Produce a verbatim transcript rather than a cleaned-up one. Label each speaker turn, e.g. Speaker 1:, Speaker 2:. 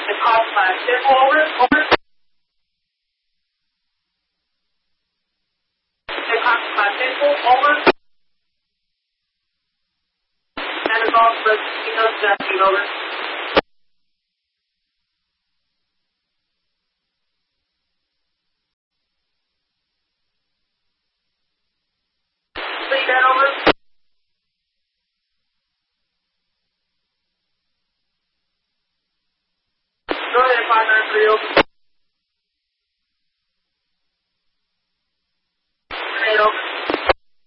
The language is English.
Speaker 1: It cost my simple over, over. It cost my simple over. And it's all for you know seventeen over. Please that over. Go ahead, five nine three over.